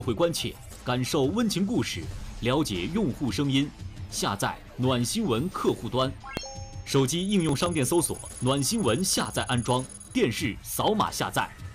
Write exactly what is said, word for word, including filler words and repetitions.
会关切，感受温情故事，了解用户声音。下载暖新闻客户端，手机应用商店搜索“暖新闻”，下载安装，电视扫码下载。